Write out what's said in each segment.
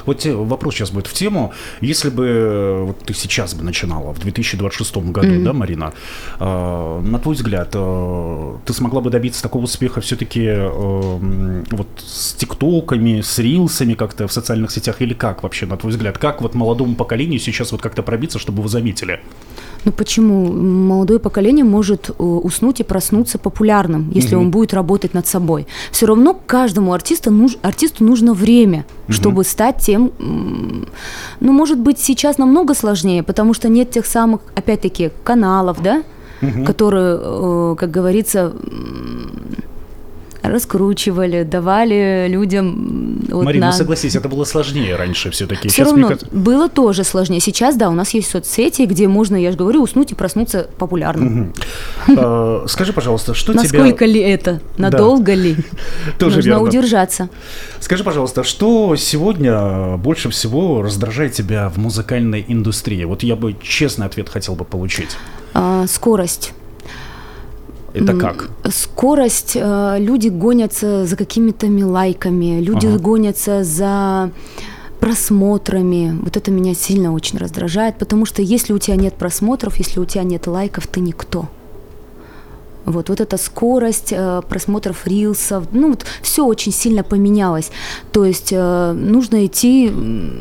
Вот вопрос сейчас будет в тему. Если бы вот ты сейчас бы начинала в 2026 году, да, Марина, на твой взгляд, ты смогла бы добиться такого успеха все-таки вот с тиктоками, с рилсами как-то в социальных сетях, или как вообще, на твой взгляд? Как вот молодому поколению сейчас вот как-то пробиться, чтобы вы заметили? Ну почему? Молодое поколение может уснуть и проснуться популярным, если он будет работать над собой. Все равно каждому артисту нужно время, чтобы стать тем. Ну, может быть, сейчас намного сложнее, потому что нет тех самых, опять-таки, каналов, да, которые, как говорится, раскручивали, давали людям... Вот Марина, согласись, это было сложнее раньше все-таки. Все равно было тоже сложнее. Сейчас, да, у нас есть соцсети, где можно, я же говорю, уснуть и проснуться популярным. Скажи, пожалуйста, что тебя... Насколько ли это? Надолго ли? Нужно удержаться. Скажи, пожалуйста, что сегодня больше всего раздражает тебя в музыкальной индустрии? Вот я бы честный ответ хотел бы получить. Скорость. Это как? Скорость. Люди гонятся за какими-то лайками, люди гонятся за просмотрами. Вот это меня сильно очень раздражает, потому что если у тебя нет просмотров, если у тебя нет лайков, ты никто. Вот эта скорость просмотров рилсов, ну вот все очень сильно поменялось. То есть нужно идти...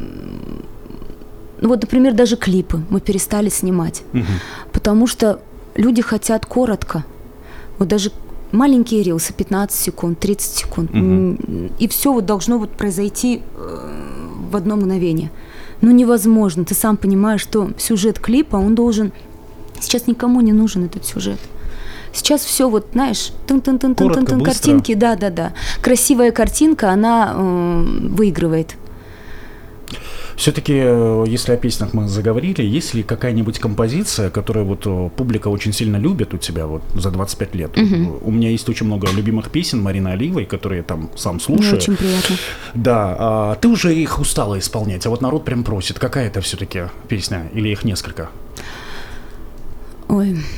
Ну вот, например, даже клипы мы перестали снимать, потому что люди хотят коротко. Вот даже маленькие рилсы, 15 секунд, 30 секунд, и все вот должно вот произойти в одно мгновение. Ну невозможно, ты сам понимаешь, что сюжет клипа, он должен... Сейчас никому не нужен этот сюжет. Сейчас все вот, знаешь, коротко, картинки, да. Красивая картинка, она выигрывает. Все-таки, если о песнях мы заговорили, есть ли какая-нибудь композиция, которую вот публика очень сильно любит у тебя вот за 25 лет? У меня есть очень много любимых песен Марины Алиевой, которые я там сам слушаю. Мне очень приятно. Да, ты уже их устала исполнять, а вот народ прям просит. Какая это все-таки песня или их несколько? Ой...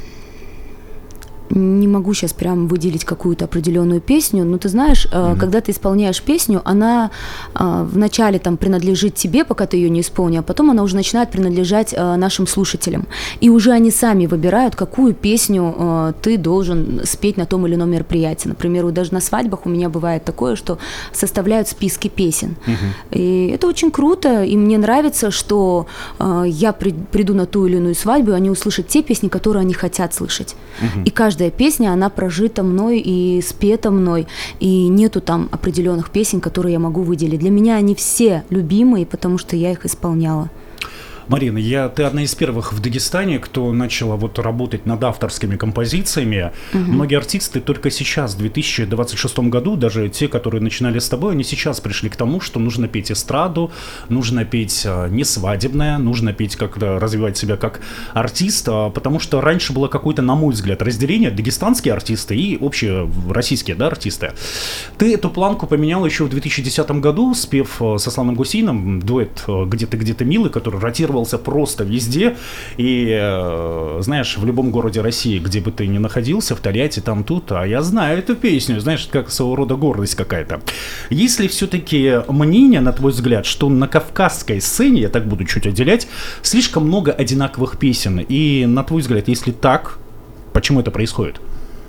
Не могу сейчас прям выделить какую-то определенную песню, но ты знаешь, когда ты исполняешь песню, она вначале там принадлежит тебе, пока ты ее не исполнил, а потом она уже начинает принадлежать нашим слушателям. И уже они сами выбирают, какую песню ты должен спеть на том или ином мероприятии. Например, вот даже на свадьбах у меня бывает такое, что составляют списки песен. И это очень круто, и мне нравится, что я приду на ту или иную свадьбу, и они услышат те песни, которые они хотят слышать. И каждая песня, она прожита мной и спета мной, и нету там определенных песен, которые я могу выделить. Для меня они все любимые, потому что я их исполняла. Марина, ты одна из первых в Дагестане, кто начала вот работать над авторскими композициями. Многие артисты только сейчас, в 2026 году, даже те, которые начинали с тобой, они сейчас пришли к тому, что нужно петь эстраду, нужно петь не свадебное, нужно петь как-то, развивать себя как артист, потому что раньше было какое-то, на мой взгляд, разделение: дагестанские артисты и общероссийские, да, артисты. Ты эту планку поменял еще в 2010 году, спев со Славным Гусейном дуэт «Где ты, милый», который ротировал просто везде, и, знаешь, в любом городе России, где бы ты ни находился, в Тольятти, там, тут, а я знаю эту песню, знаешь, как своего рода гордость какая-то. Есть ли все-таки мнение, на твой взгляд, что на кавказской сцене, я так буду чуть отделять, слишком много одинаковых песен, и, на твой взгляд, если так, почему это происходит?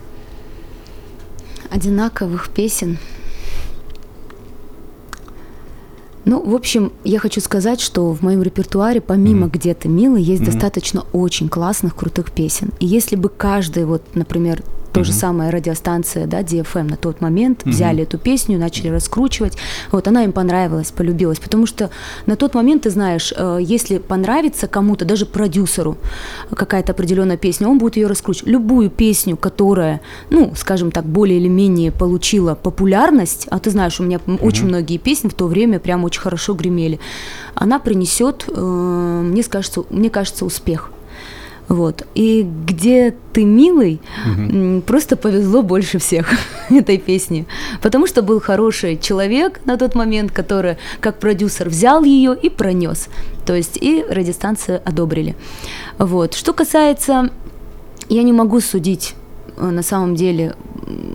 Одинаковых песен... Ну, в общем, я хочу сказать, что в моем репертуаре, помимо «Где ты, милый», есть достаточно очень классных, крутых песен. И если бы каждый, вот, например, то же самое радиостанция, да, DFM на тот момент, взяли эту песню, начали раскручивать, вот, она им понравилась, полюбилась, потому что на тот момент, ты знаешь, если понравится кому-то, даже продюсеру, какая-то определенная песня, он будет ее раскручивать. Любую песню, которая, ну, скажем так, более или менее получила популярность, а ты знаешь, у меня очень многие песни в то время прям очень хорошо гремели, она принесет, мне кажется, успех. Вот. И «Где ты, милый», просто повезло больше всех этой песни, потому что был хороший человек на тот момент, который как продюсер взял ее и пронес, то есть и радиостанции одобрили. Вот. Что касается, я не могу судить на самом деле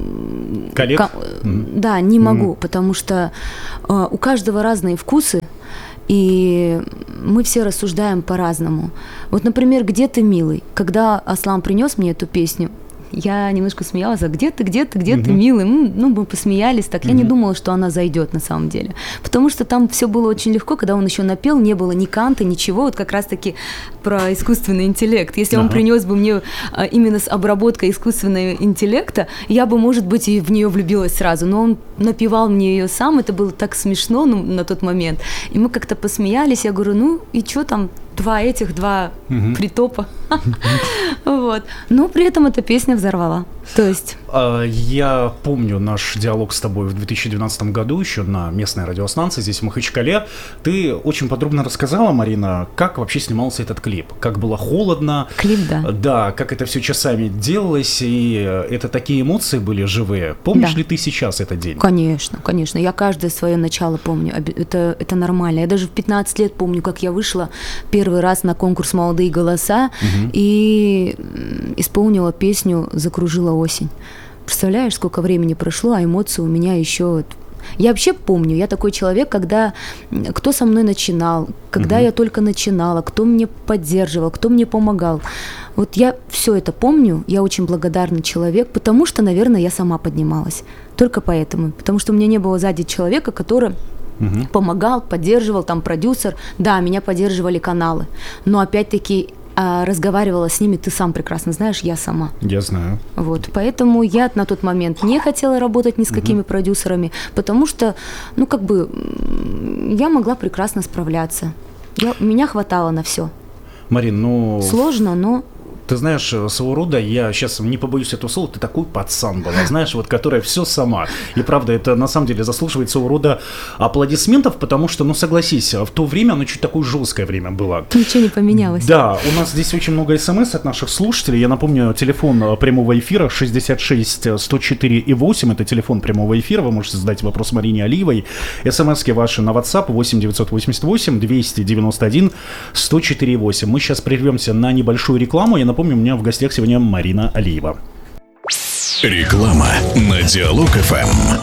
коллег? Да, не могу, потому что у каждого разные вкусы. и мы все рассуждаем по-разному. Вот, например, «Где ты, милый?» Когда Аслан принес мне эту песню, я немножко смеялась, а где ты, милый? Ну, мы посмеялись так. Я не думала, что она зайдет на самом деле. Потому что там все было очень легко, когда он еще напел, не было ни канта, ничего. Вот как раз-таки про искусственный интеллект. Если он принес бы мне именно с обработкой искусственного интеллекта, я бы, может быть, и в нее влюбилась сразу. Но он напевал мне ее сам, это было так смешно на тот момент. И мы как-то посмеялись, я говорю, ну и что там, два притопа. Вот. Но при этом эта песня взорвала. То есть... Я помню наш диалог с тобой в 2012 году еще на местной радиостанции здесь, в Махачкале. Ты очень подробно рассказала, Марина, как вообще снимался этот клип. Как было холодно. Клип, да. Да, как это все часами делалось. И это такие эмоции были живые. Помнишь ли ты сейчас этот день? Конечно, конечно. Я каждое свое начало помню. Это нормально. Я даже в 15 лет помню, как я вышла первый раз на конкурс «Молодые голоса» и исполнила песню «Закружила осень». Представляешь, сколько времени прошло, а эмоции у меня еще... Я вообще помню, я такой человек, когда кто со мной начинал, когда я только начинала, кто мне поддерживал, кто мне помогал. Вот я все это помню, я очень благодарный человек, потому что, наверное, я сама поднималась. Только поэтому. Потому что у меня не было сзади человека, который... помогал, поддерживал, там продюсер. Да, меня поддерживали каналы, но опять-таки разговаривала с ними, ты сам прекрасно знаешь, я сама. Я знаю. Вот, поэтому я на тот момент не хотела работать ни с какими продюсерами, потому что, ну, как бы, я могла прекрасно справляться. Меня хватало на все. Марин, ну... Сложно, но... Ты знаешь, своего рода, я сейчас не побоюсь этого слова, ты такой пацан была, знаешь, вот которая все сама. И правда, это на самом деле заслуживает своего рода аплодисментов, потому что, ну согласись, в то время оно чуть такое жесткое время было. Ничего не поменялось. Да, у нас здесь очень много смс от наших слушателей. Я напомню, телефон прямого эфира 66 104 и 8, это телефон прямого эфира, вы можете задать вопрос Марине Алиевой. СМСки ваши на WhatsApp 8 988 291 104 8. Мы сейчас прервемся на небольшую рекламу. Я напомню, у меня в гостях сегодня Марина Алиева. Реклама на Диалог ФМ.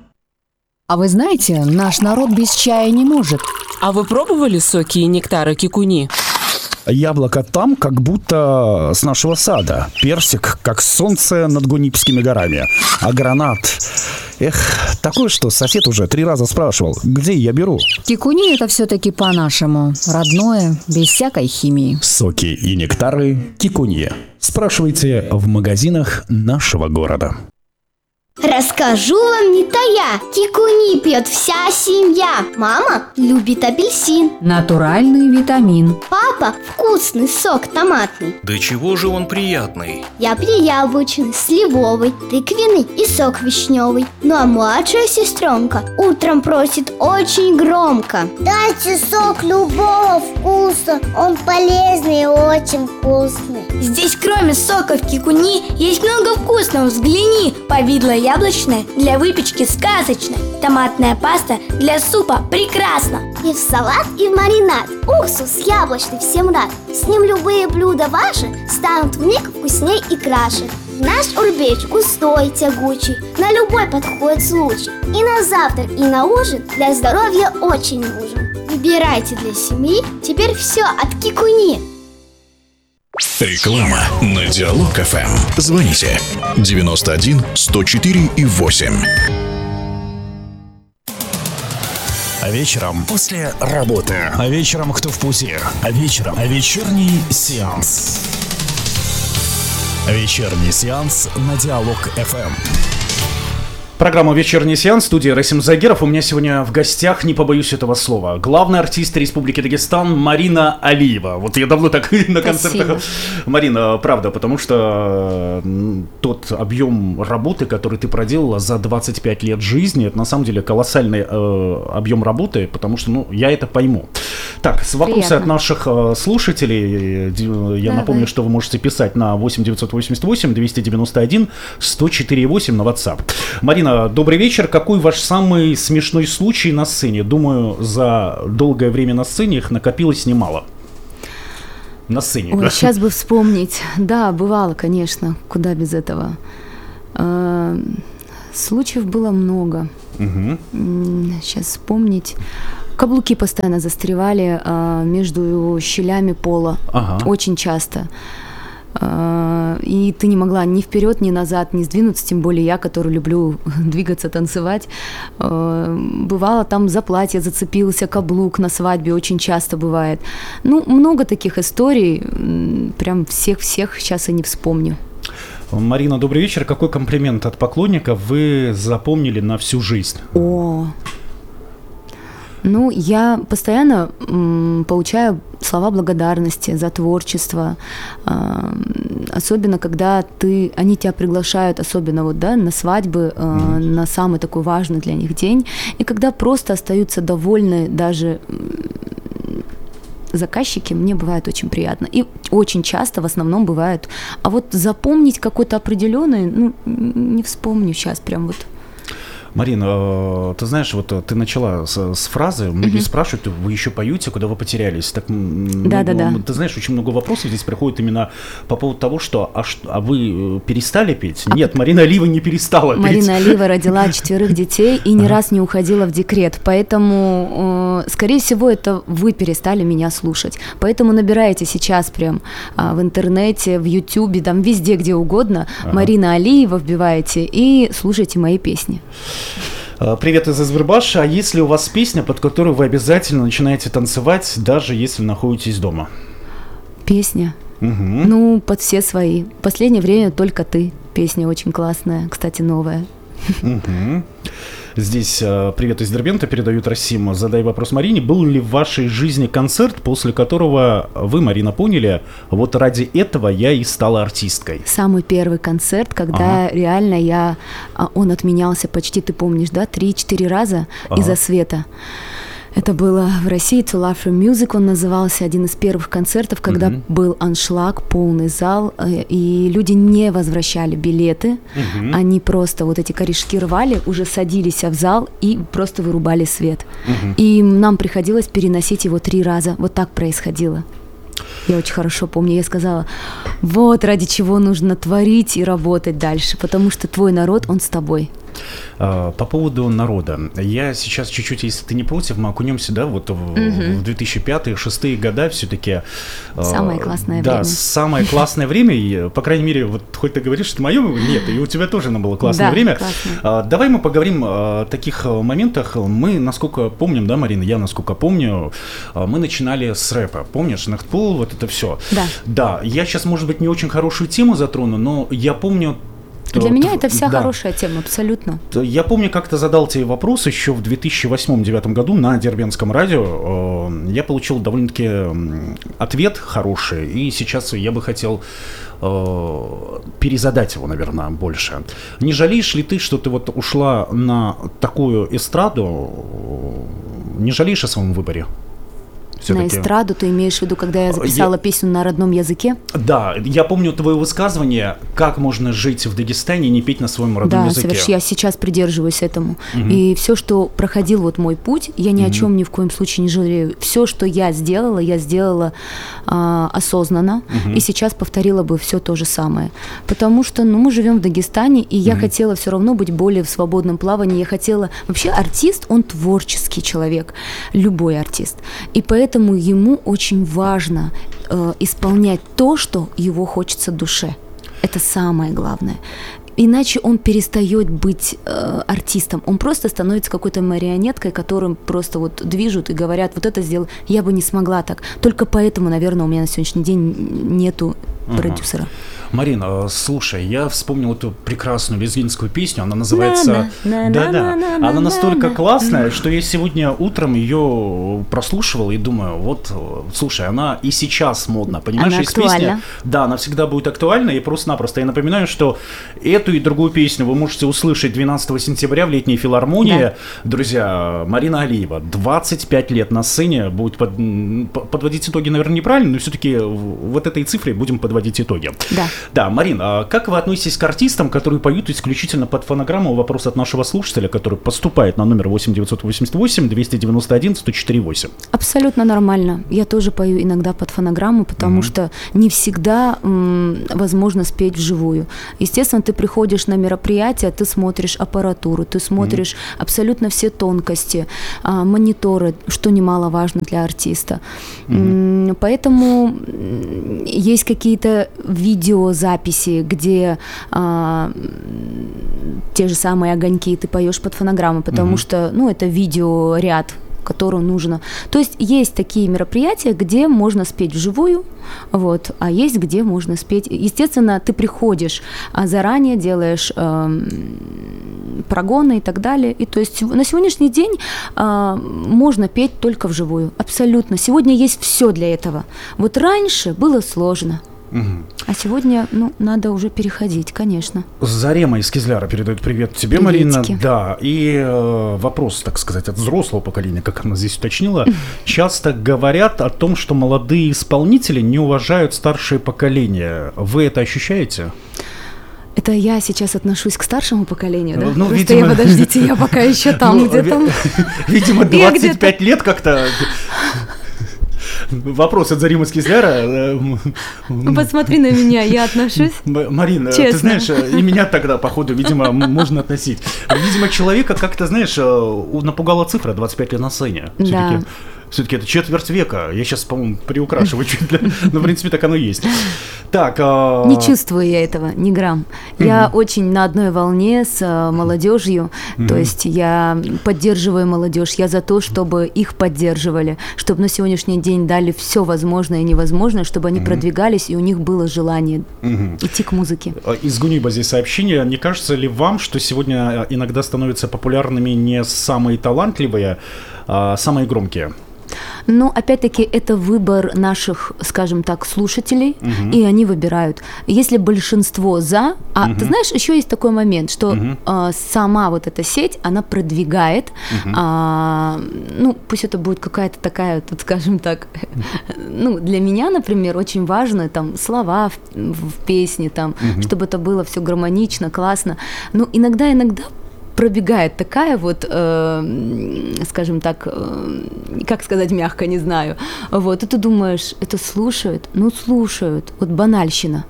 А вы знаете, наш народ без чая не может. А вы пробовали соки и нектары кикуни? Яблоко там, как будто с нашего сада. Персик, как солнце над Гунипскими горами. А гранат... Эх, такое, что сосед уже 3 раза спрашивал, где я беру. Кикуни — это все-таки по-нашему. Родное, без всякой химии. Соки и нектары Кикуни. Спрашивайте в магазинах нашего города. Расскажу вам не тая, кикуни пьет вся семья. Мама любит апельсин, Натуральный витамин. папа вкусный сок томатный. Да чего же он приятный? Я пью яблочный, сливовый, тыквенный и сок вишневый. Ну а младшая сестренка утром просит очень громко: дайте сок любого вкуса, он полезный и очень вкусный. Здесь кроме соков кикуни есть много вкусного, взгляни. Повидло яблочное для выпечки сказочно. Томатная паста для супа прекрасно. И в салат, и в маринад. Уксус яблочный всем рад. С ним любые блюда ваши станут вмиг вкусней и краше. Наш урбеч густой, тягучий, на любой подходит случай. И на завтрак, и на ужин для здоровья очень нужен. Выбирайте для семьи теперь все от кикуни. Реклама на Диалог ФМ. Звоните 91 104 и 8. А вечером после работы. А вечером кто в пути. А вечером вечерний сеанс. Вечерний сеанс на Диалог ФМ. Программа «Вечерний сеанс», студия Расим Загиров. У меня сегодня в гостях, не побоюсь этого слова, главный артист Республики Дагестан Марина Алиева. Вот я давно так на концертах. Марина, правда, потому что тот объем работы, который ты проделала за 25 лет жизни, это на самом деле колоссальный объем работы, потому что, ну, я это пойму. Так, вопросы от наших слушателей. Я напомню, что вы можете писать на 8 988 291 104 8 на WhatsApp. Марина, добрый вечер. Какой ваш самый смешной случай на сцене? Думаю, за долгое время на сцене их накопилось немало. На сцене. Ой, да? Сейчас бы вспомнить. Да, бывало, конечно. Куда без этого. Случаев было много. Сейчас вспомнить. Каблуки постоянно застревали между щелями пола. Очень часто. И ты не могла ни вперед, ни назад, ни сдвинуться, тем более я, который люблю двигаться, танцевать. Бывало, там за платье зацепился каблук на свадьбе, очень часто бывает. Ну, много таких историй, прям всех сейчас и не вспомню. Марина, добрый вечер. Какой комплимент от поклонника вы запомнили на всю жизнь? Ну, я постоянно получаю слова благодарности за творчество, особенно когда они тебя приглашают, особенно вот, да, на свадьбы, на самый такой важный для них день, и когда просто остаются довольны даже заказчики, мне бывает очень приятно. И очень часто, в основном, бывает, а вот запомнить какой-то определенный, ну, не вспомню сейчас прям вот. Марина, ты знаешь, вот ты начала с фразы, многие спрашивают, вы еще поете, куда вы потерялись? Так, да. Ты знаешь, очень много вопросов здесь приходит именно по поводу того, что а вы перестали петь? Нет, Марина Алиева не перестала петь. Марина Алиева родила 4 детей и ни раз не уходила в декрет, поэтому, скорее всего, это вы перестали меня слушать. Поэтому набираете сейчас прям в интернете, в Ютубе, там везде, где угодно, Марина Алиева вбиваете и слушайте мои песни. Привет из Избербаша. А есть ли у вас песня, под которую вы обязательно начинаете танцевать, даже если находитесь дома? Песня? Ну, под все свои. В последнее время «Только ты». Песня очень классная, кстати, новая. Здесь привет из Дербента передают Расим. Задай вопрос Марине. Был ли в вашей жизни концерт, после которого вы, Марина, поняли, вот ради этого я и стала артисткой? Самый первый концерт, когда реально он отменялся почти, ты помнишь, да, 3-4 раза из-за света. Это было в России, To Love From Music он назывался, один из первых концертов, когда был аншлаг, полный зал, и люди не возвращали билеты, они просто вот эти корешки рвали, уже садились в зал и просто вырубали свет. И нам приходилось переносить его 3 раза, вот так происходило. Я очень хорошо помню, я сказала, вот ради чего нужно творить и работать дальше, потому что твой народ, он с тобой. По поводу народа. Я сейчас чуть-чуть, если ты не против, мы окунемся, да, вот в 2005-2006 года все-таки. Самое классное время. Да, самое классное время, и, по крайней мере, вот хоть ты говоришь, что мое, нет, и у тебя тоже было классное время. Классное. Давай мы поговорим о таких моментах. Мы, насколько помним, да, Марина, я насколько помню, мы начинали с рэпа. Помнишь, Нахтпол, вот это все. Да, я сейчас, может быть, не очень хорошую тему затрону, но я помню. Для меня это вся хорошая тема, абсолютно. Я помню, как-то задал тебе вопрос еще в 2008-2009 году на Дербентском радио. Я получил довольно-таки ответ хороший, и сейчас я бы хотел перезадать его, наверное, больше. Не жалеешь ли ты, что ты вот ушла на такую эстраду? Не жалеешь о своем выборе? Все-таки. На эстраду ты имеешь в виду, когда я записала песню на родном языке? Да, я помню твое высказывание, как можно жить в Дагестане и не петь на своем родном языке. Да, я сейчас придерживаюсь этому. И все, что проходил вот мой путь, я ни о чем ни в коем случае не жалею. Все, что я сделала осознанно, и сейчас повторила бы все то же самое. Потому что, мы живем в Дагестане, и я хотела все равно быть более в свободном плавании. Я хотела... Вообще артист, он творческий человек, любой артист. И поэтому ему очень важно исполнять то, что его хочется душе. Это самое главное. Иначе он перестает быть артистом. Он просто становится какой-то марионеткой, которым просто вот движут и говорят, вот это сделал. Я бы не смогла так. Только поэтому, наверное, у меня на сегодняшний день нету продюсера. Марина, слушай, я вспомнил эту прекрасную лезгинскую песню, она называется... Она настолько классная, что я сегодня утром ее прослушивал и думаю, вот, слушай, она и сейчас модна, понимаешь? Она актуальна. Песня, да, она всегда будет актуальна, и просто-напросто я напоминаю, что эту и другую песню вы можете услышать 12 сентября в летней филармонии. Да. Друзья, Марина Алиева, 25 лет на сцене, будет подводить итоги, наверное, неправильно, но все-таки вот этой цифрой будем подводить итоги. Да. Да, Марин, а как вы относитесь к артистам, которые поют исключительно под фонограмму? Вопрос от нашего слушателя, который поступает на номер 8-988-291-1048. Абсолютно нормально. Я тоже пою иногда под фонограмму, потому что не всегда возможно спеть вживую. Естественно, ты приходишь на мероприятие, ты смотришь аппаратуру, ты смотришь абсолютно все тонкости, мониторы, что немаловажно для артиста. Поэтому есть какие-то видеозаписи, где те же самые огоньки ты поешь под фонограмму, потому что, это видеоряд, который нужно. То есть есть такие мероприятия, где можно спеть вживую, а есть где можно спеть. Естественно, ты приходишь, заранее делаешь прогоны и так далее. И то есть на сегодняшний день можно петь только вживую. Абсолютно. Сегодня есть все для этого. Вот раньше было сложно. А сегодня, надо уже переходить, конечно. Зарема из Кизляра передает привет тебе, Приветики. Марина. Да, и вопрос, так сказать, от взрослого поколения, как она здесь уточнила. Часто говорят о том, что молодые исполнители не уважают старшее поколение. Вы это ощущаете? Это я сейчас отношусь к старшему поколению, да? Ну, Просто видимо... подождите, я пока еще там, где там. Видимо, 25 лет как-то... Вопрос от Заримы из Кизляра. Посмотри на меня, я отношусь. Марина, честно. Ты знаешь, и меня тогда, походу, видимо, можно относить. Видимо, человека как-то, знаешь, напугала цифра 25 лет на сцене. Все-таки это четверть века. Я сейчас, по-моему, приукрашиваю чуть ли. Но, в принципе, так оно и есть. Так, Не чувствую я этого, ни грамм. Я очень на одной волне с молодежью. То есть я поддерживаю молодежь. Я за то, чтобы их поддерживали. Чтобы на сегодняшний день дали все возможное и невозможное, чтобы они продвигались, и у них было желание идти к музыке. Из Гуниба здесь сообщение. Не кажется ли вам, что сегодня иногда становятся популярными не самые талантливые, а самые громкие? Но, опять-таки, это выбор наших, скажем так, слушателей, и они выбирают. Если большинство за... ты знаешь, еще есть такой момент, что сама вот эта сеть, она продвигает, пусть это будет какая-то такая, тут, скажем так, для меня, например, очень важно там слова в песне, там, чтобы это было все гармонично, классно. Но иногда пробегает такая вот, скажем так, как сказать мягко, не знаю. И ты думаешь, это слушают? Слушают. Вот банальщина.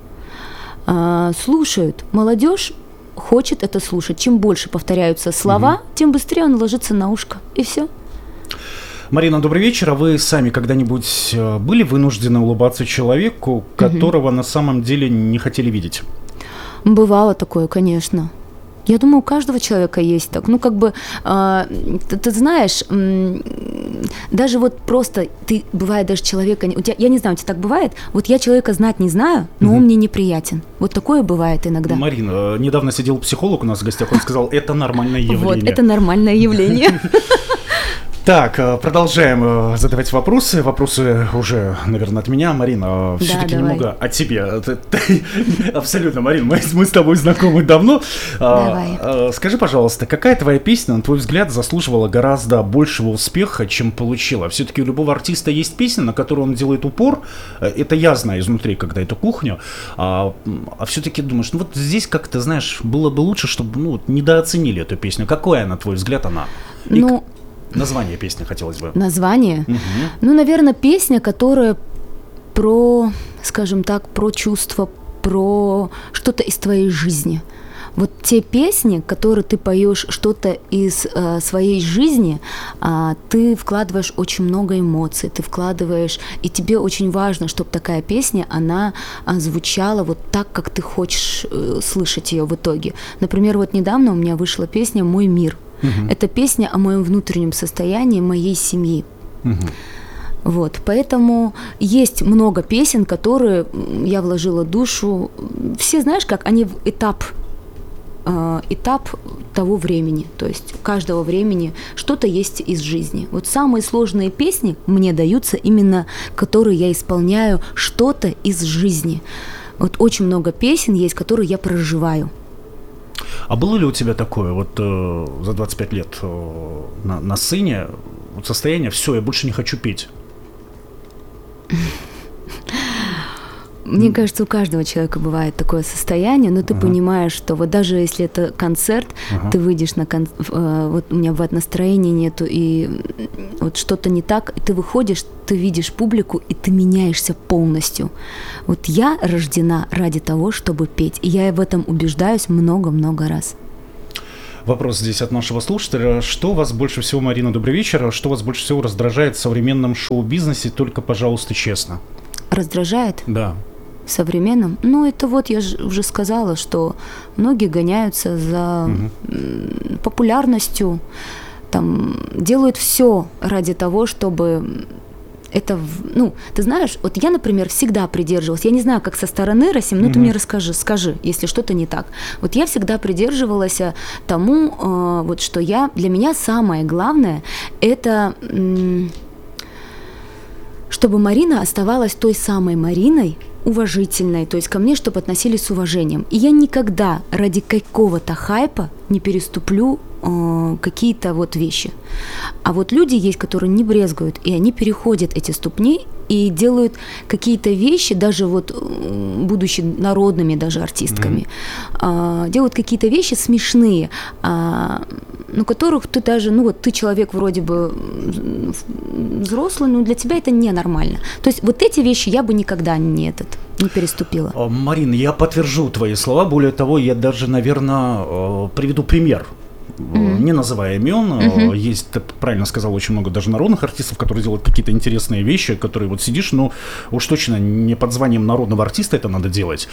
Слушают. Молодежь хочет это слушать. Чем больше повторяются слова, тем быстрее он ложится на ушко. И все. Марина, добрый вечер. А вы сами когда-нибудь были вынуждены улыбаться человеку, которого на самом деле не хотели видеть? Бывало такое, конечно. Я думаю, у каждого человека есть так. Ты знаешь, даже вот просто ты, бывает даже человека... я не знаю, у тебя так бывает? Вот я человека знать не знаю, но он мне неприятен. Вот такое бывает иногда. Марина, недавно сидел психолог у нас в гостях, он сказал, это нормальное явление. Вот, это нормальное явление. Так, продолжаем задавать вопросы. Вопросы уже, наверное, от меня. Марина, все-таки немного от тебя. Абсолютно, Марин, мы с тобой знакомы давно. Давай. Скажи, пожалуйста, какая твоя песня, на твой взгляд, заслуживала гораздо большего успеха, чем получила? Все-таки у любого артиста есть песня, на которую он делает упор. Это я знаю изнутри, когда эту кухню. А все-таки думаешь, здесь как-то, знаешь, было бы лучше, чтобы недооценили эту песню. Какая, на твой взгляд, она? Название песни хотелось бы. Название? Наверное, песня, которая про, скажем так, про чувства, про что-то из твоей жизни. Вот те песни, которые ты поешь что-то из своей жизни, ты вкладываешь очень много эмоций, ты вкладываешь, и тебе очень важно, чтобы такая песня, она звучала вот так, как ты хочешь слышать ее в итоге. Например, вот недавно у меня вышла песня «Мой мир». Это песня о моем внутреннем состоянии, моей семьи. Поэтому есть много песен, которые я вложила душу. Все, знаешь, как они в этап того времени, то есть у каждого времени что-то есть из жизни. Вот самые сложные песни мне даются именно, которые я исполняю что-то из жизни. Вот очень много песен есть, которые я проживаю. А было ли у тебя такое за 25 лет на сцене состояние «все, я больше не хочу петь»? Мне кажется, у каждого человека бывает такое состояние, но ты понимаешь, что вот даже если это концерт, ты выйдешь на вот у меня бывает настроения нету, и вот что-то не так, и ты выходишь, ты видишь публику, и ты меняешься полностью. Вот я рождена ради того, чтобы петь, и я в этом убеждаюсь много-много раз. Вопрос здесь от нашего слушателя. Что вас больше всего, Марина, добрый вечер, что вас больше всего раздражает в современном шоу-бизнесе, только, пожалуйста, честно? Раздражает? Да. В современном? Ну, это вот я же уже сказала, что многие гоняются за популярностью, там, делают все ради того, чтобы... Это, ну, ты знаешь, вот я, например, всегда придерживалась, я не знаю, как со стороны, Расим, ну ты мне скажи, если что-то не так. Вот я всегда придерживалась тому, вот что для меня самое главное, это чтобы Марина оставалась той самой Мариной, уважительной, то есть ко мне, чтобы относились с уважением. И я никогда ради какого-то хайпа не переступлю какие-то вот вещи. А вот люди есть, которые не брезгуют, и они переходят эти ступни и делают какие-то вещи, даже вот будучи народными даже артистками, делают какие-то вещи смешные, ну, которых ты даже, ну, вот ты человек вроде бы взрослый, но для тебя это ненормально. То есть вот эти вещи я бы никогда не переступила. Марина, я подтвержу твои слова, более того, я даже, наверное, приведу пример. Не называя имен, есть, ты правильно сказал, очень много даже народных артистов, которые делают какие-то интересные вещи, которые вот сидишь, ну, уж точно не под званием народного артиста это надо делать.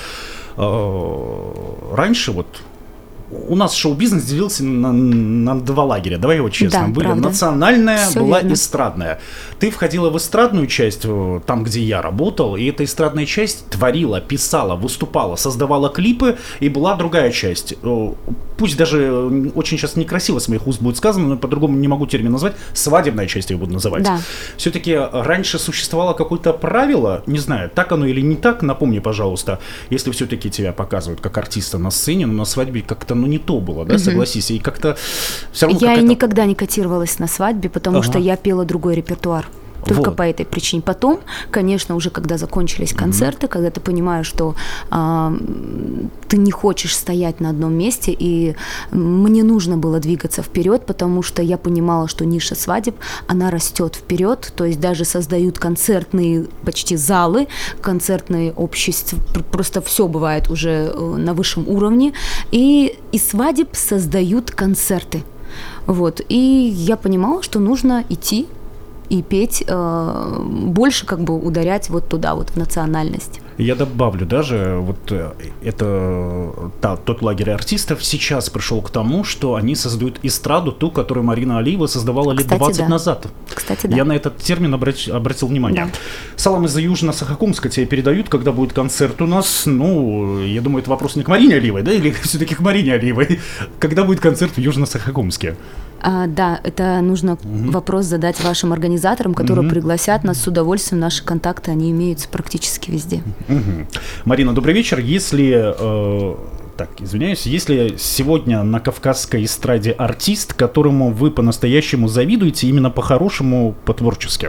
Раньше вот у нас шоу-бизнес делился на два лагеря, давай его честно. Да, были правда. Национальная, Всё была верно. эстрадная. Ты входила в эстрадную часть, там, где я работал, и эта эстрадная часть творила, писала, выступала, создавала клипы, и была другая часть. Пусть даже очень сейчас некрасиво с моих уст будет сказано, но по-другому не могу термин назвать, свадебная часть я буду называть. Да. Все-таки раньше существовало какое-то правило, не знаю, так оно или не так, напомни, пожалуйста, если все-таки тебя показывают как артиста на сцене, но на свадьбе как-то, ну, не то было, да, согласись, и как-то все равно Я и никогда не котировалась на свадьбе, потому что я пела другой репертуар. Только Вот. по этой причине. Потом, конечно, уже когда закончились концерты, когда ты понимаешь, что ты не хочешь стоять на одном месте, и мне нужно было двигаться вперед, потому что я понимала, что ниша свадеб, она растет вперед, то есть даже создают концертные почти залы, концертные общества, просто все бывает уже на высшем уровне, и из свадеб создают концерты. Вот. И я понимала, что нужно идти и петь, больше как бы ударять вот туда, вот в национальность. Я добавлю даже, вот это тот лагерь артистов сейчас пришел к тому, что они создают эстраду, ту, которую Марина Алиева создавала лет 20 назад. Кстати, да. Я на этот термин обратил внимание. Да. Салам из Южно-Сахалинска тебе передают, когда будет концерт у нас. Ну, я думаю, это вопрос не к Марине Алиевой, да, или все-таки к Марине Алиевой. Когда будет концерт в Южно-Сахалинске? Да, это нужно вопрос задать вашим организаторам, которые пригласят нас с удовольствием. Наши контакты, они имеются практически везде. Марина, добрый вечер. Если, извиняюсь, если сегодня на кавказской эстраде артист, которому вы по-настоящему завидуете, именно по-хорошему, по-творчески?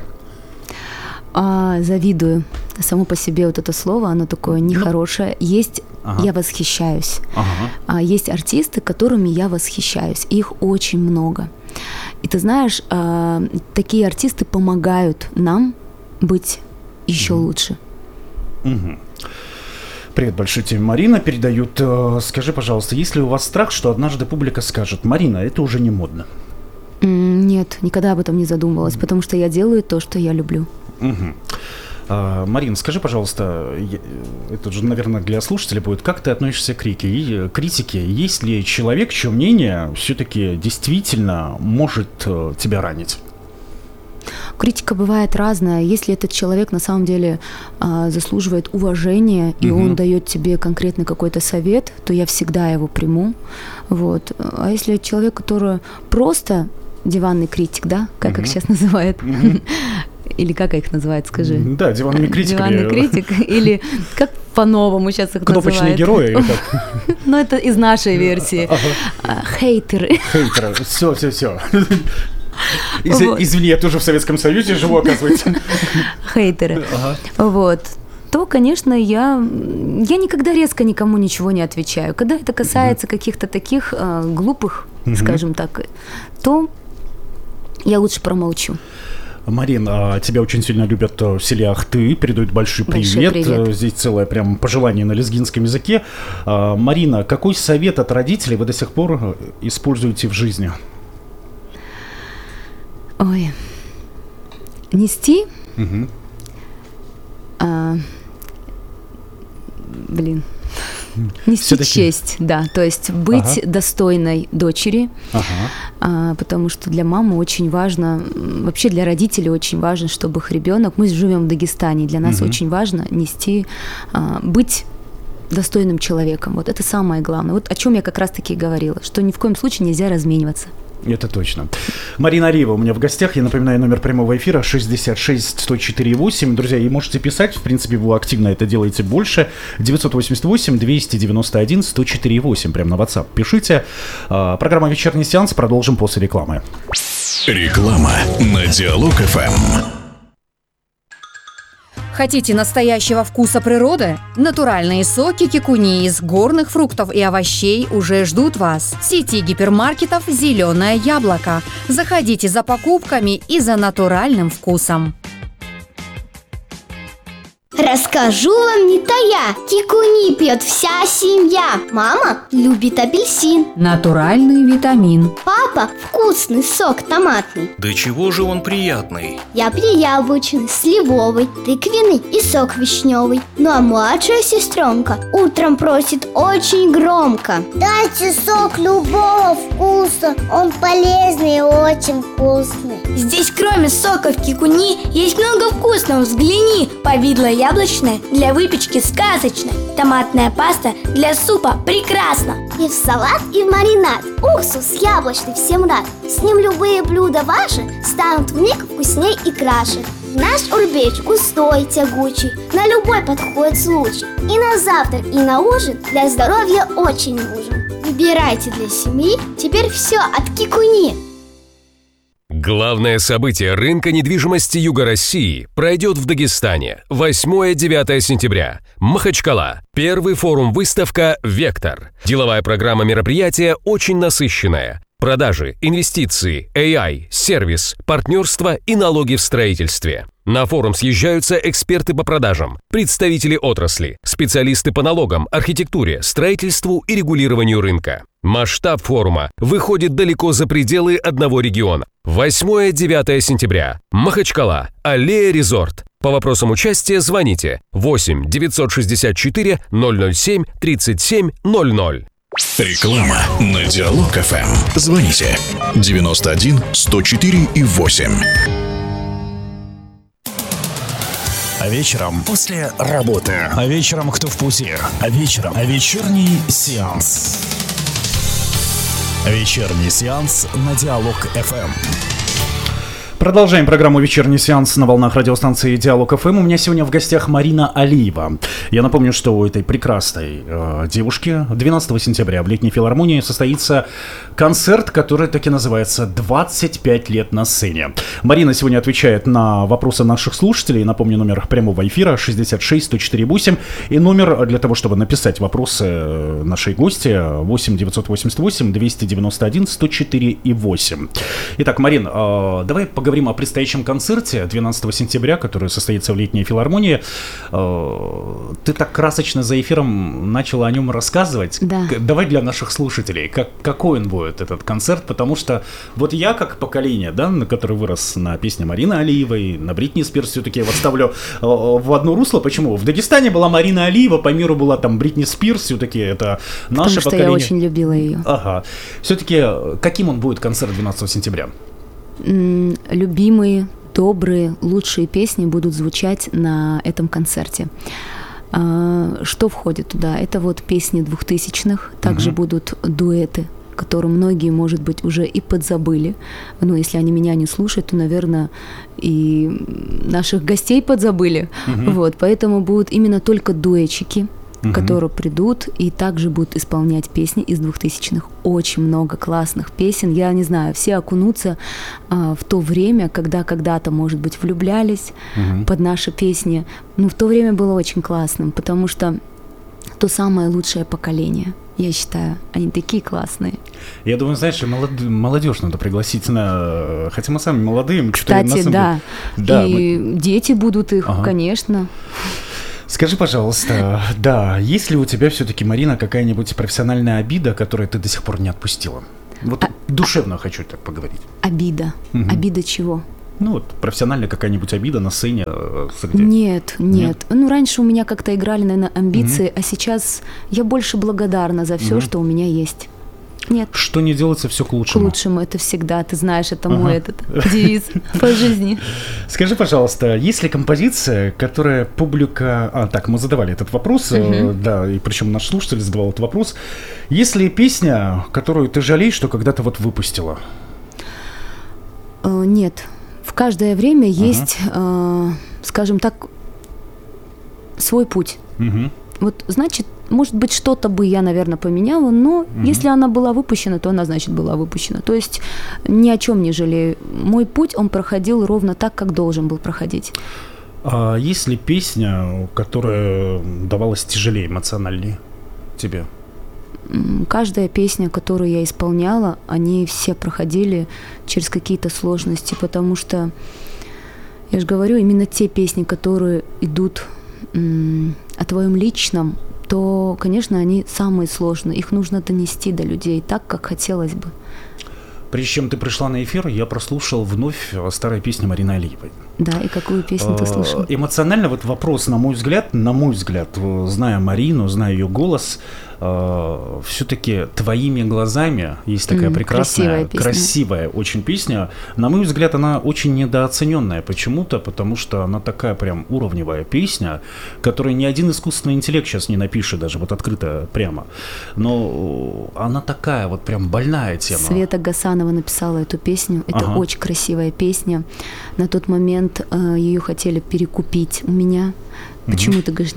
Завидую. Само по себе вот это слово, оно такое нехорошее. Есть, я восхищаюсь. Есть артисты, которыми я восхищаюсь. Их очень много. И ты знаешь, такие артисты помогают нам быть еще лучше. Привет большой тебе, Марина. Передают. Скажи, пожалуйста, есть ли у вас страх, что однажды публика скажет: Марина, это уже не модно? Нет, никогда об этом не задумывалась, потому что я делаю то, что я люблю. Марин, скажи, пожалуйста, это же, наверное, для слушателей будет, как ты относишься к критике? Есть ли человек, чье мнение все-таки действительно может тебя ранить? Критика бывает разная. Если этот человек на самом деле заслуживает уважения, и он дает тебе конкретный какой-то совет, то я всегда его приму. Вот. А если человек, который просто диванный критик, да, как их сейчас называют, или как их называют, скажи? Да, диванными критиками. Диванный критик, или как по-новому сейчас их называют? Кнопочные герои, или как? Ну, это из нашей версии. Хейтеры. Хейтеры, все. Извини, я тоже в Советском Союзе живу, оказывается. Хейтеры. Вот. то, конечно, я никогда резко никому ничего не отвечаю. Когда это касается каких-то таких глупых, скажем так, то я лучше промолчу. Марин, тебя очень сильно любят в селе Ахты, передают большой привет. Здесь целое прям пожелание на лезгинском языке. Марина, какой совет от родителей вы до сих пор используете в жизни? Ой, нести? Нести все-таки честь, да, то есть быть достойной дочери, потому что для мамы очень важно, вообще для родителей очень важно, чтобы их ребенок, мы живем в Дагестане, для нас очень важно нести, быть достойным человеком, вот это самое главное, вот о чем я как раз-таки говорила, что ни в коем случае нельзя размениваться. Это точно. Марина Алиева у меня в гостях. Я напоминаю, номер прямого эфира 66-104-8. Друзья, и можете писать. В принципе, вы активно это делаете больше. 988-291-104-8. Прямо на WhatsApp пишите. Программа «Вечерний сеанс». Продолжим после рекламы. Реклама на Диалог ФМ. Хотите настоящего вкуса природы? Натуральные соки кикуни из горных фруктов и овощей уже ждут вас. В сети гипермаркетов «Зеленое яблоко». Заходите за покупками и за натуральным вкусом. Расскажу вам не тая, кикуни пьет вся семья. Мама любит апельсин. Натуральный витамин. Папа вкусный сок томатный. Да чего же он приятный? Я пью яблочный, сливовый, тыквенный и сок вишневый. Ну а младшая сестренка утром просит очень громко: дайте сок любого вкуса, он полезный и очень вкусный. Здесь кроме соков кикуни есть много вкусного, взгляни. Повидло яблочное для выпечки сказочное. Томатная паста для супа прекрасно. И в салат, и в маринад. Уксус яблочный всем рад. С ним любые блюда ваши станут вмиг вкусней и краше. Наш урбеч густой, тягучий, на любой подходит случай. И на завтрак, и на ужин для здоровья очень нужен. Выбирайте для семьи теперь все от кикуни. Главное событие рынка недвижимости Юга России пройдет в Дагестане 8-9 сентября. Махачкала. Первый форум-выставка «Вектор». Деловая программа мероприятия очень насыщенная. Продажи, инвестиции, AI, сервис, партнерство и налоги в строительстве. На форум съезжаются эксперты по продажам, представители отрасли, специалисты по налогам, архитектуре, строительству и регулированию рынка. Масштаб форума выходит далеко за пределы одного региона. 8-9 сентября. Махачкала. Аллея Резорт. По вопросам участия звоните 8 964 007 37 00. Реклама на Диалог ФМ. Звоните 91-104-8. А вечером после работы. А вечером кто в пути. А вечером вечерний сеанс. Вечерний сеанс на Диалог ФМ. Продолжаем программу «Вечерний сеанс» на волнах радиостанции «Диалог ФМ». У меня сегодня в гостях Марина Алиева. Я напомню, что у этой прекрасной девушки 12 сентября в Летней филармонии состоится концерт, который так и называется «25 лет на сцене». Марина сегодня отвечает на вопросы наших слушателей. Напомню, номер прямого эфира 66-104-8 и номер для того, чтобы написать вопросы нашей гости 8-988-291-104-8. Итак, Марин, давай поговорим о предстоящем концерте 12 сентября, который состоится в Летней филармонии. Ты так красочно за эфиром начала о нем рассказывать. Да. Давай для наших слушателей, какой он будет, этот концерт, потому что вот я, как поколение, да, на который вырос на песне Марины Алиевой, на Бритни Спирс, все-таки я вот ставлю в одно русло. Почему? В Дагестане была Марина Алиева, по миру была там Бритни Спирс, все-таки это наше потому поколение. Потому что я очень любила ее. Ага. Все-таки каким он будет, концерт 12 сентября? Любимые, добрые, лучшие песни будут звучать на этом концерте. Что входит туда? Это вот песни 2000-х, также будут дуэты, которые многие, может быть, уже и подзабыли. Ну, если они меня не слушают, то, наверное, и наших гостей подзабыли. Вот, поэтому будут именно только дуэтчики. которые придут и также будут исполнять песни из 2000-х. Очень много классных песен. Я не знаю, все окунутся в то время, когда когда-то, может быть, влюблялись под наши песни. Но в то время было очень классным, потому что то самое лучшее поколение. Я считаю, они такие классные. Я думаю, знаешь, молодежь надо пригласить на... Хотя мы сами молодые. Кстати, да. И дети будут их, конечно. Скажи, пожалуйста, да, есть ли у тебя все-таки, Марина, какая-нибудь профессиональная обида, которую ты до сих пор не отпустила? Вот душевно хочу так поговорить. Обида? Обида чего? Ну вот, профессиональная какая-нибудь обида на сцене? Нет. Ну, раньше у меня как-то играли, наверное, амбиции, а сейчас я больше благодарна за все, что у меня есть. Нет. Что не делается, все к лучшему. К лучшему, это всегда, ты знаешь, это мой девиз по жизни. Скажи, пожалуйста, есть ли композиция, которая публика... Так, мы задавали этот вопрос, да, и причем наш слушатель задавал этот вопрос. Есть ли песня, которую ты жалеешь, что когда-то вот выпустила? Нет. В каждое время есть, скажем так, свой путь. Вот, значит, может быть, что-то бы я, наверное, поменяла, но если она была выпущена, то она, значит, была выпущена. То есть ни о чем не жалею. Мой путь, он проходил ровно так, как должен был проходить. А есть ли песня, которая давалась тяжелее, эмоциональнее тебе? Каждая песня, которую я исполняла, они все проходили через какие-то сложности, потому что, я же говорю, именно те песни, которые идут о твоем личном, то, конечно, они самые сложные. Их нужно донести до людей так, как хотелось бы. Прежде чем ты пришла на эфир, я прослушал вновь старые песни Марины Алиевой. Да, и какую песню ты слушал? Эмоционально вот вопрос, на мой взгляд, зная Марину, зная ее голос, все-таки «Твоими глазами» есть такая прекрасная, красивая очень песня. На мой взгляд, она очень недооцененная почему-то, потому что она такая прям уровневая песня, которую ни один искусственный интеллект сейчас не напишет, даже вот открыто прямо. Но она такая вот прям больная тема. Света Гасанова написала эту песню. Это очень красивая песня. На тот момент ее хотели перекупить у меня. Почему ты говоришь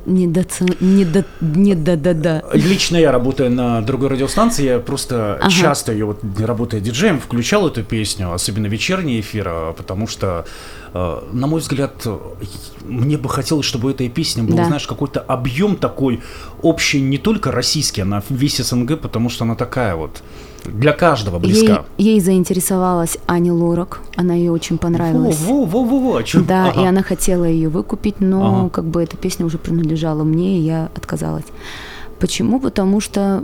да? Лично я работаю на другой радиостанции, я просто часто ее, вот, работая диджеем, включал эту песню, особенно вечерний эфир, потому что, на мой взгляд, мне бы хотелось, чтобы у этой песни был, знаешь, какой-то объем такой общий, не только российский, она весь СНГ, потому что она такая вот для каждого близка. Ей заинтересовалась Аня Лорак, она ей очень понравилась. Да, и она хотела ее выкупить, но как бы эта песня уже принадлежала мне, и я отказалась. Почему? Потому что,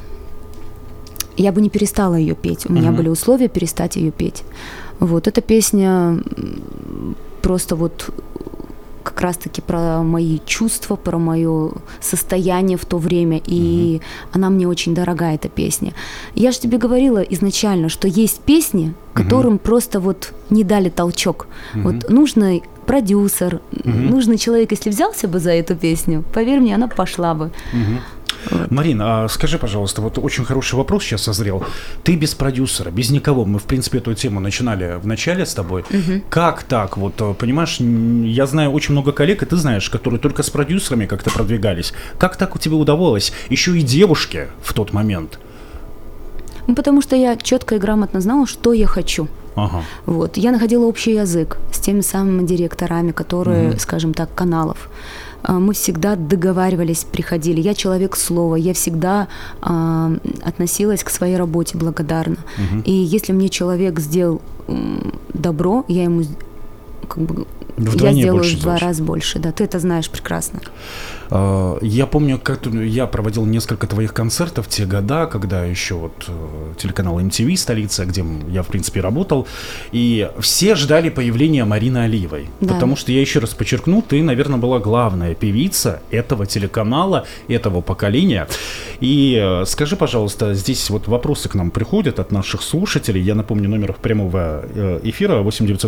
я бы не перестала ее петь. У меня были условия перестать ее петь. Вот, эта песня просто вот как раз-таки про мои чувства, про мое состояние в то время, и она мне очень дорога, эта песня. Я же тебе говорила изначально, что есть песни, которым просто вот не дали толчок. Вот нужный продюсер, нужный человек, если взялся бы за эту песню, поверь мне, она пошла бы. Вот. Марина, а скажи, пожалуйста, вот очень хороший вопрос сейчас созрел. Ты без продюсера, без никого. Мы, в принципе, эту тему начинали в начале с тобой. Как так? Вот, понимаешь, я знаю очень много коллег, и ты знаешь, которые только с продюсерами как-то продвигались. Как так у тебя удавалось? Еще и девушке в тот момент. Потому что я четко и грамотно знала, что я хочу. Вот. Я находила общий язык с теми самыми директорами, которые, скажем так, каналов. Мы всегда договаривались, приходили. Я человек слова, я всегда относилась к своей работе благодарно. И если мне человек сделал добро, я ему я сделаю в 2 раза больше. Да, ты это знаешь прекрасно. Я помню, как я проводил несколько твоих концертов в те года, когда еще вот телеканал MTV «Столица», где я, в принципе, работал, и все ждали появления Марины Алиевой. Да. Потому что, я еще раз подчеркну, ты, наверное, была главная певица этого телеканала, этого поколения. И скажи, пожалуйста, здесь вот вопросы к нам приходят от наших слушателей. Я напомню, номер прямого эфира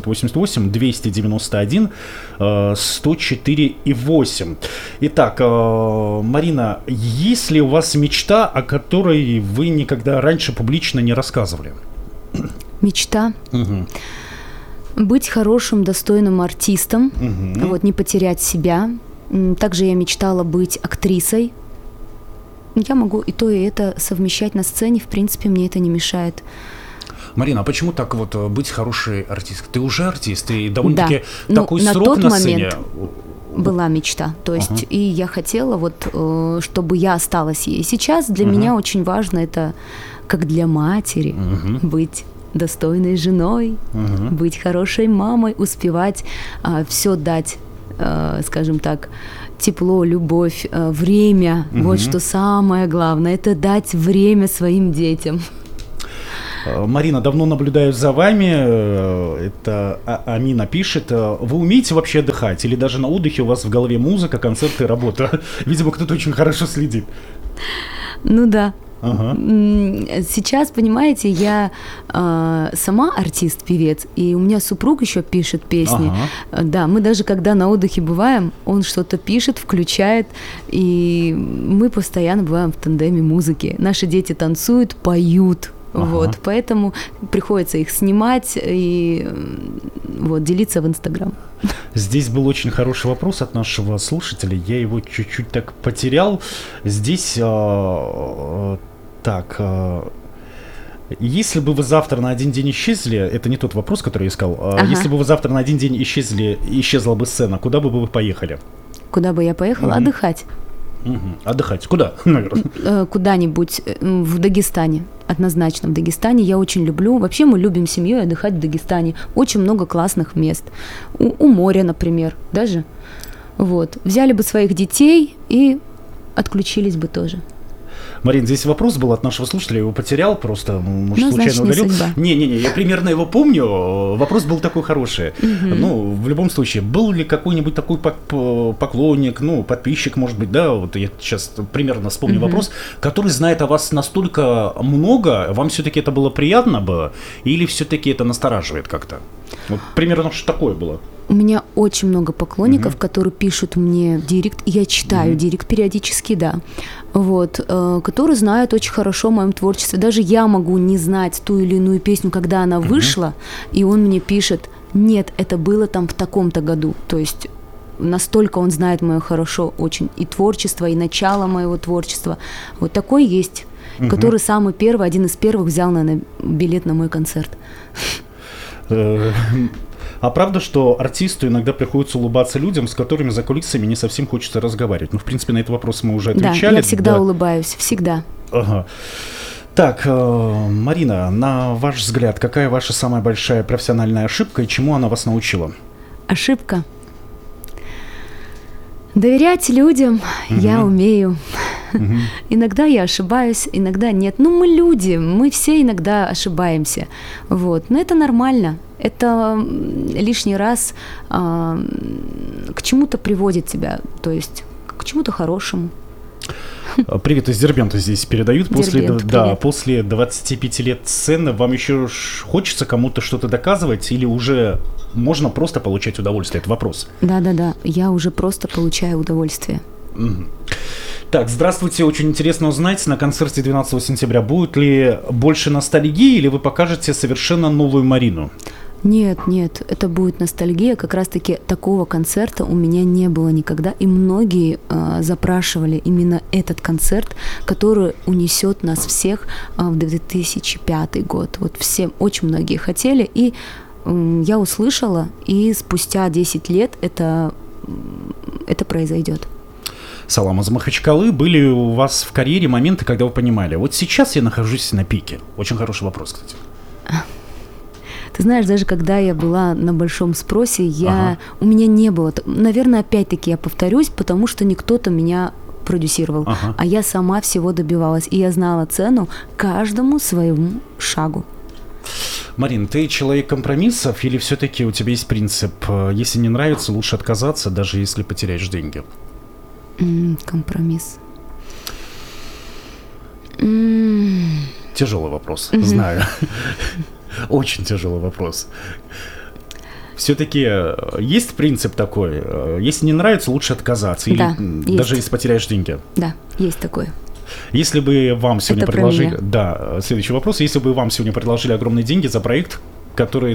8-988-291-104-8. Итак, Марина, есть ли у вас мечта, о которой вы никогда раньше публично не рассказывали? Мечта? Быть хорошим, достойным артистом, вот, не потерять себя, Также я мечтала быть актрисой. Я могу и то, и это совмещать на сцене. В принципе, мне это не мешает. Марина, а почему так вот быть хорошей артисткой? Ты уже артист, и довольно-таки такой на срок тот на сцене. Была мечта, то есть и я хотела чтобы я осталась ей. Сейчас для меня очень важно это, как для матери, быть достойной женой, быть хорошей мамой, успевать все дать, скажем так, тепло, любовь, время. Вот что самое главное, это дать время своим детям. Марина, давно наблюдаю за вами, это Амина пишет, вы умеете вообще отдыхать? Или даже на отдыхе у вас в голове музыка, концерты, работа? Видимо, кто-то очень хорошо следит. Ну да. Сейчас, понимаете, я сама артист-певец, и у меня супруг еще пишет песни. Да, мы даже когда на отдыхе бываем, он что-то пишет, включает, и мы постоянно бываем в тандеме музыки. Наши дети танцуют, поют. Вот, поэтому приходится их снимать и делиться в Инстаграм. Здесь был очень хороший вопрос от нашего слушателя, я его чуть-чуть так потерял. Здесь если бы вы завтра на один день исчезли, это не тот вопрос, который я искал, если бы вы завтра на один день исчезла бы сцена, куда бы вы поехали? Куда бы я поехала? Отдыхать. Отдыхать? Куда, наверное? Куда-нибудь в Дагестане. Однозначно в Дагестане. Я очень люблю. Вообще мы любим семьей отдыхать в Дагестане. Очень много классных мест. У моря, например, даже. Вот. Взяли бы своих детей и отключились бы тоже. Марин, здесь вопрос был от нашего слушателя, я его потерял, просто, может, случайно удалил. Не-не-не, я примерно его помню, вопрос был такой хороший. Ну, в любом случае, был ли какой-нибудь такой поклонник, подписчик, может быть, да, вот я сейчас примерно вспомню вопрос, который знает о вас настолько много, вам все-таки это было приятно бы, или все-таки это настораживает как-то? Вот примерно что такое было? У меня очень много поклонников, которые пишут мне в директ, я читаю директ периодически, да, вот, которые знают очень хорошо о моем творчестве. Даже я могу не знать ту или иную песню, когда она вышла, и он мне пишет: нет, это было там в таком-то году. То есть настолько он знает мое хорошо очень и творчество, и начало моего творчества. Вот такой есть, который самый первый, один из первых взял, наверное, билет на мой концерт. А правда, что артисту иногда приходится улыбаться людям, с которыми за кулисами не совсем хочется разговаривать? Ну, в принципе, на этот вопрос мы уже отвечали. Да, я всегда улыбаюсь, всегда. Ага. Так, Марина, на ваш взгляд, какая ваша самая большая профессиональная ошибка и чему она вас научила? Ошибка? Доверять людям я умею. Иногда я ошибаюсь, иногда нет. Мы люди, мы все иногда ошибаемся. Вот. Но это нормально. Это лишний раз к чему-то приводит тебя, то есть к чему-то хорошему. Привет из Дербента здесь передают. После 25 лет сцены вам еще хочется кому-то что-то доказывать или уже можно просто получать удовольствие? Это вопрос. Да, я уже просто получаю удовольствие. Так, здравствуйте, очень интересно узнать, на концерте 12 сентября будет ли больше ностальгии или вы покажете совершенно новую Марину? Нет, это будет ностальгия. Как раз-таки такого концерта у меня не было никогда. И многие запрашивали именно этот концерт, который унесет нас всех в 2005 год. Вот все, очень многие хотели. И я услышала, и спустя 10 лет это произойдет. Салам из Махачкалы. Были у вас в карьере моменты, когда вы понимали, вот сейчас я нахожусь на пике? Очень хороший вопрос, кстати. Ты знаешь, даже когда я была на большом спросе, у меня не было... Наверное, опять-таки я повторюсь, потому что не кто-то меня продюсировал, а я сама всего добивалась. И я знала цену каждому своему шагу. Марин, ты человек компромиссов или все-таки у тебя есть принцип, если не нравится, лучше отказаться, даже если потеряешь деньги? Компромисс. Тяжелый вопрос, знаю. Очень тяжелый вопрос. Все-таки есть принцип такой, если не нравится, лучше отказаться, или даже если потеряешь деньги? Да, есть такой. Если бы вам сегодня предложили... Да, следующий вопрос. Если бы вам сегодня предложили огромные деньги за проект, который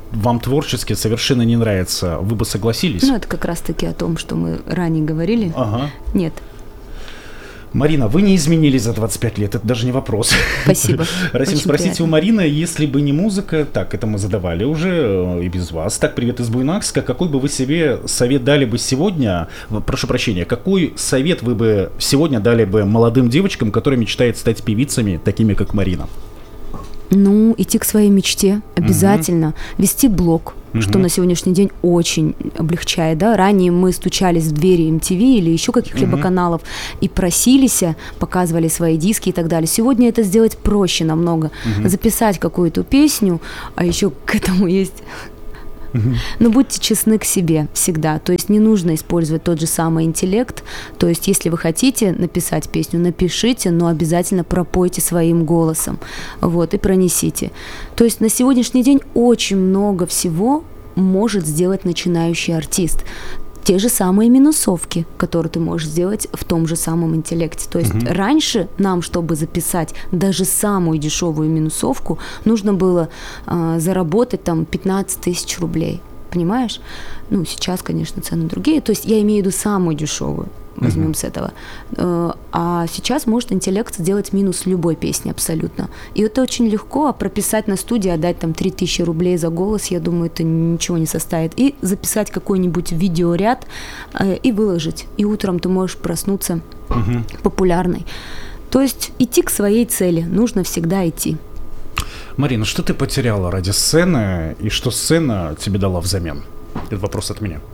вам творчески совершенно не нравится, вы бы согласились? Ну, это как раз-таки о том, что мы ранее говорили. Ага. Нет. Марина, вы не изменились за 25 лет, это даже не вопрос. Спасибо. Расим, спросите у Марины, если бы не музыка, так, это мы задавали уже и без вас. Так, привет из Буйнакска, какой бы вы себе совет дали бы сегодня, прошу прощения, какой совет вы бы сегодня дали бы молодым девочкам, которые мечтают стать певицами, такими как Марина? Ну, идти к своей мечте обязательно, вести блог, что на сегодняшний день очень облегчает, да. Ранее мы стучались в двери MTV или еще каких-либо каналов и просились, показывали свои диски и так далее. Сегодня это сделать проще намного. Записать какую-то песню, а еще к этому есть... Но будьте честны к себе всегда. То есть не нужно использовать тот же самый интеллект. То есть если вы хотите написать песню, напишите, но обязательно пропойте своим голосом. Вот, и пронесите. То есть на сегодняшний день очень много всего может сделать начинающий артист. Те же самые минусовки, которые ты можешь сделать в том же самом интеллекте. То есть раньше нам, чтобы записать даже самую дешевую минусовку, нужно было заработать там 15 тысяч рублей. Понимаешь? Ну, сейчас, конечно, цены другие. То есть я имею в виду самую дешевую. Возьмем с этого. А сейчас может интеллект сделать минус любой песни абсолютно. И это очень легко, а прописать на студии, отдать там 3000 рублей за голос, я думаю, это ничего не составит. И записать какой-нибудь видеоряд и выложить. И утром ты можешь проснуться популярной. То есть идти к своей цели. Нужно всегда идти. Марина, что ты потеряла ради сцены, и что сцена тебе дала взамен? Это вопрос от меня.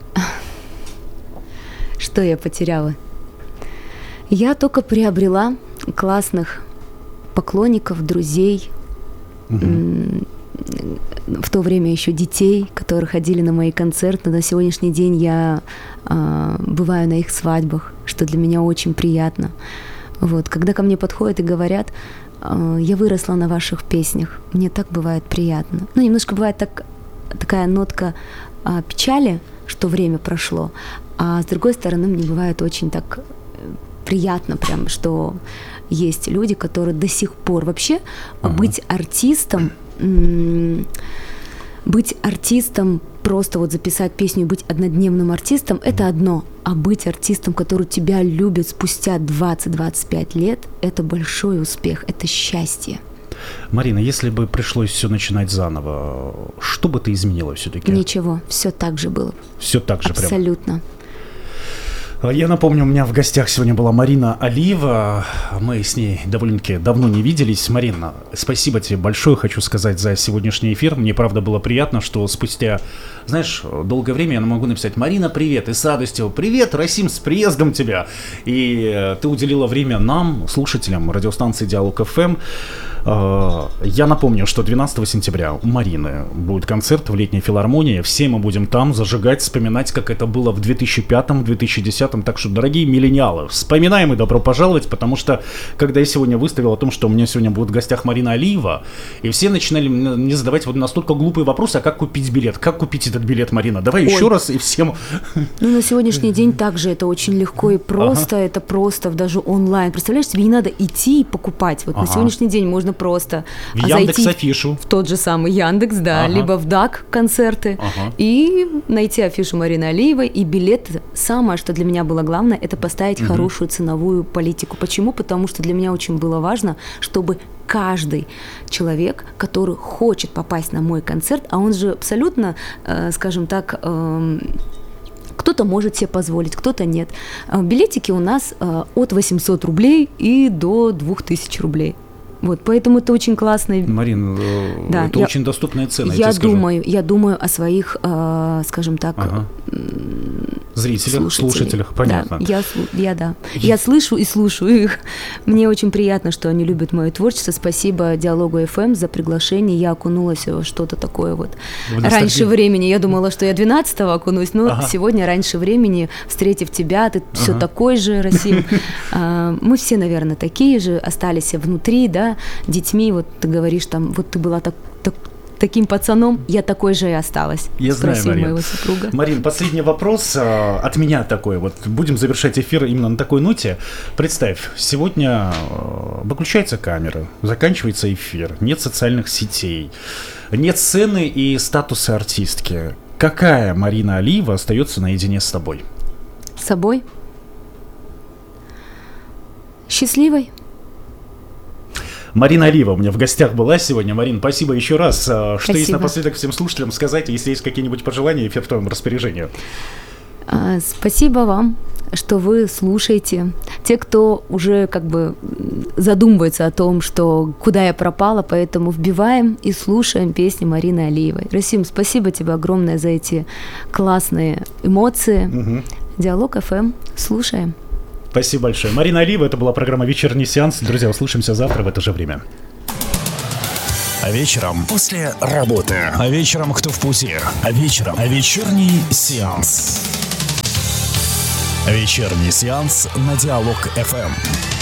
Что я потеряла? Я только приобрела классных поклонников, друзей, в то время еще детей, которые ходили на мои концерты. На сегодняшний день я бываю на их свадьбах, что для меня очень приятно. Вот. Когда ко мне подходят и говорят: я выросла на ваших песнях, мне так бывает приятно. Ну, немножко бывает такая нотка печали, что время прошло, а с другой стороны, мне бывает очень так приятно прям, что есть люди, которые до сих пор вообще быть артистом, просто вот записать песню и быть однодневным артистом, это одно, а быть артистом, который тебя любит спустя 20-25 лет, это большой успех, это счастье. Марина, если бы пришлось все начинать заново, что бы ты изменила все-таки? Ничего, все так же было. Все так же абсолютно. Прям? Я напомню, у меня в гостях сегодня была Марина Алиева. Мы с ней довольно-таки давно не виделись. Марина, спасибо тебе большое, хочу сказать, за сегодняшний эфир. Мне, правда, было приятно, что спустя, знаешь, долгое время я могу написать: Марина, привет, и с радостью: привет, Расим, с приездом тебя. И ты уделила время нам, слушателям радиостанции Диалог ФМ. Я напомню, что 12 сентября у Марины будет концерт в летней филармонии. Все мы будем там зажигать, вспоминать, как это было в 2005-2010. Так что, дорогие миллениалы, вспоминаем и добро пожаловать, потому что, когда я сегодня выставил о том, что у меня сегодня будет в гостях Марина Алиева, и все начинали мне задавать вот настолько глупые вопросы: а как купить билет? Как купить этот билет, Марина? Давай еще раз и всем... Ну, на сегодняшний день также это очень легко и просто. Это просто даже онлайн. Представляешь, тебе не надо идти и покупать. Вот на сегодняшний день можно просто в Яндекс.Афишу. В тот же самый Яндекс, да, либо в ДАК концерты, и найти афишу Марины Алиевой, и билет. Самое, что для меня было главное, это поставить хорошую ценовую политику. Почему? Потому что для меня очень было важно, чтобы каждый человек, который хочет попасть на мой концерт, а он же абсолютно, скажем так, кто-то может себе позволить, кто-то нет. Билетики у нас от 800 рублей и до 2000 рублей. Вот, поэтому это очень классно. Марин, да, это очень доступная цена, я думаю о своих, скажем так, зрителях, слушателях, понятно. Да, я слышу и слушаю их. Мне очень приятно, что они любят мое творчество. Спасибо Диалогу ФМ за приглашение. Я окунулась в что-то такое вот раньше времени. Я думала, что я 12-го окунусь, но сегодня раньше времени, встретив тебя, ты все такой же, Расим. Мы все, наверное, такие же, остались внутри, да, детьми. Вот ты говоришь, там, вот ты была таким пацаном, я такой же и осталась. Я знаю, Марин. Моего супруга. Марин, последний вопрос от меня такой. Вот будем завершать эфир именно на такой ноте. Представь, сегодня выключается камера, заканчивается эфир, нет социальных сетей, нет сцены и статуса артистки. Какая Марина Алиева остается наедине с тобой? С собой? Счастливой. Марина Алиева у меня в гостях была сегодня. Марин, спасибо еще раз. Что Спасибо. есть напоследок всем слушателям сказать, если есть какие-нибудь пожелания, эфир в твоем распоряжении. Спасибо вам, что вы слушаете. Те, кто уже как бы задумывается о том, что куда я пропала, поэтому вбиваем и слушаем песни Марины Алиевой. Расим, спасибо тебе огромное за эти классные эмоции. Диалог ФМ. Слушаем. Спасибо большое. Марина Алиева, это была программа «Вечерний сеанс». Друзья, услышимся завтра в это же время. А вечером после работы. А вечером кто в пути. А вечером вечерний сеанс. Вечерний сеанс на Диалог ФМ.